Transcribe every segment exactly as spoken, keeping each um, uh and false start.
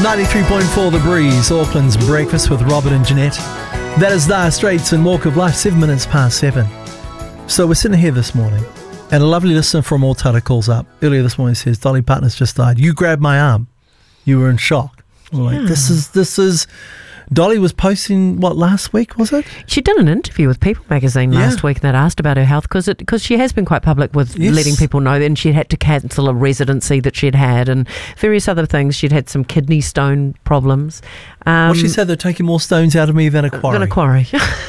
ninety-three point four The Breeze, Auckland's Breakfast with Robin and Jeanette. That is Dire Straits and Walk of Life, seven minutes past seven. So we're sitting here this morning, and a lovely listener from Altara calls up earlier this morning, says, Dolly Parton's just died. You grabbed my arm. You were in shock. We're like, Yeah. this is, this is... Dolly was posting, what, last week, was it? She'd done an interview with People magazine last Yeah. week that asked about her health because because she has been quite public with Yes. letting people know that she'd had to cancel a residency that she'd had and various other things. She'd had some kidney stone problems. Um, Well, she said they're taking more stones out of me than a quarry. Than a quarry.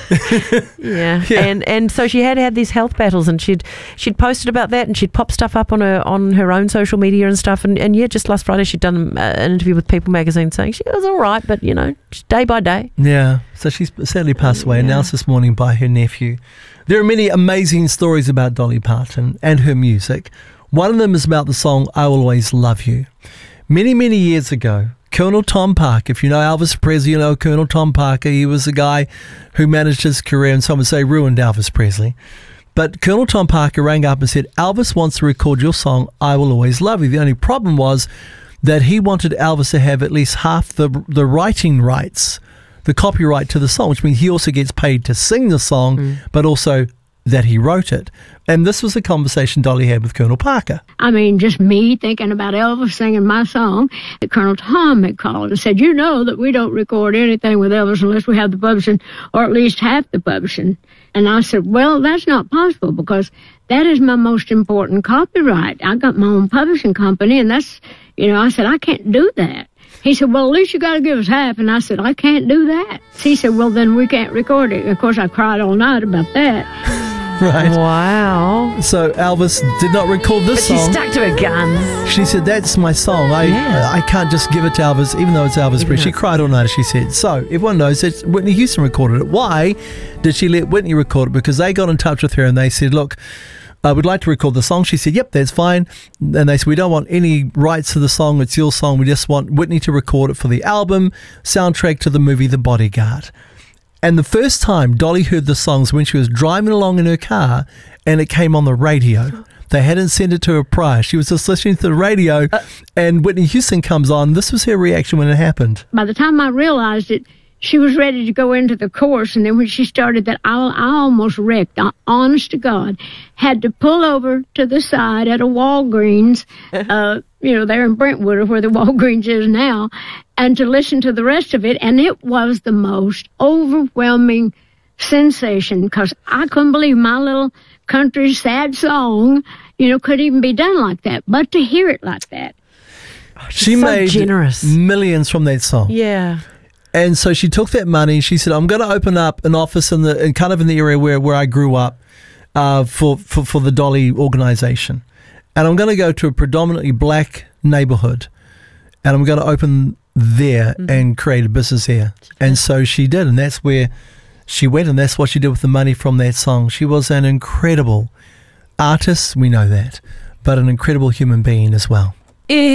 yeah. Yeah. And and so she had had these health battles and she'd she'd posted about that and she'd pop stuff up on her on her own social media and stuff. And, and yeah, just last Friday she'd done uh, an interview with People magazine saying she was all right, but, you know, just day by day. Yeah, so she's sadly passed away, Yeah. announced this morning by her nephew. There are many amazing stories about Dolly Parton and her music. One of them is about the song I Will Always Love You. Many, many years ago, Colonel Tom Parker, if you know Elvis Presley, you know Colonel Tom Parker. He was the guy who managed his career and some would say ruined Elvis Presley. But Colonel Tom Parker rang up and said, Elvis wants to record your song, I Will Always Love You. The only problem was that he wanted Elvis to have at least half the the writing rights, the copyright to the song, which means he also gets paid to sing the song, mm. but also that he wrote it. And this was a conversation Dolly had with Colonel Parker. I mean, just me thinking about Elvis singing my song. Colonel Tom had called and said, you know that we don't record anything with Elvis unless we have the publishing, or at least half the publishing. And I said, well, that's not possible because that is my most important copyright. I got my own publishing company, and that's, you know, I said, I can't do that. He said, well, at least you got to give us half. And I said, I can't do that. He said, well, then we can't record it. And of course, I cried all night about that. Right. Wow. So Elvis did not record this but song. She stuck to her guns. She said, that's my song. I Yeah. I can't just give it to Elvis, even though it's Elvis Presley. She cried all night, she said. So everyone knows that Whitney Houston recorded it. Why did she let Whitney record it? Because they got in touch with her and they said, look, I would like to record the song. She said, yep, that's fine. And they said, we don't want any rights to the song. It's your song. We just want Whitney to record it for the album soundtrack to the movie The Bodyguard. And the first time Dolly heard the songs when she was driving along in her car and it came on the radio. They hadn't sent it to her prior. She was just listening to the radio uh, and Whitney Houston comes on. This was her reaction when it happened. By the time I realized it, she was ready to go into the chorus, and then when she started that, I, I almost wrecked. I, honest to God, had to pull over to the side at a Walgreens, uh, you know, there in Brentwood, or where the Walgreens is now, and to listen to the rest of it. And it was the most overwhelming sensation because I couldn't believe my little country sad song, you know, could even be done like that. But to hear it like that, she so made generous. millions from that song. Yeah. And so she took that money. She said, I'm going to open up an office in the in kind of in the area where, where I grew up uh, for, for, for the Dolly organization. And I'm going to go to a predominantly black neighborhood. And I'm going to open there mm-hmm. and create a business there. And so she did. And that's where she went. And that's what she did with the money from that song. She was an incredible artist. We know that. But an incredible human being as well.